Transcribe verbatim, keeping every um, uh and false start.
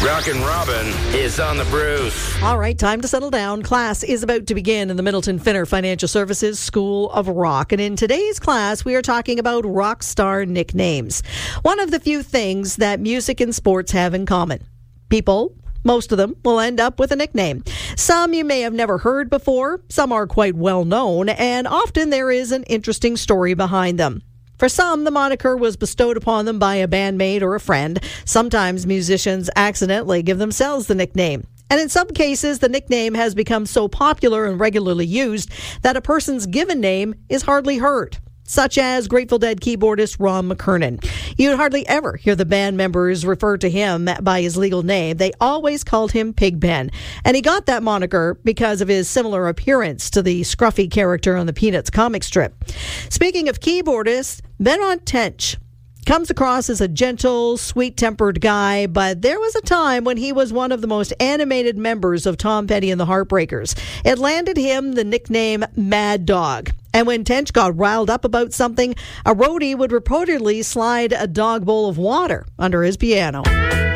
Rockin' Robin is on the Bruce. All right, time to settle down. Class is about to begin in the Middleton Finner Financial Services School of Rock. And in today's class, we are talking about rock star nicknames. One of the few things that music and sports have in common. People, most of them, will end up with a nickname. Some you may have never heard before. Some are quite well known. And often there is an interesting story behind them. For some, the moniker was bestowed upon them by a bandmate or a friend. Sometimes musicians accidentally give themselves the nickname. And in some cases, the nickname has become so popular and regularly used that a person's given name is hardly heard, such as Grateful Dead keyboardist Ron McKernan. You'd hardly ever hear the band members refer to him by his legal name. They always called him Pigpen. And he got that moniker because of his similar appearance to the scruffy character on the Peanuts comic strip. Speaking of keyboardists, Benoit Tench comes across as a gentle, sweet-tempered guy, but there was a time when he was one of the most animated members of Tom Petty and the Heartbreakers. It landed him the nickname Mad Dog. And when Tench got riled up about something, a roadie would reportedly slide a dog bowl of water under his piano.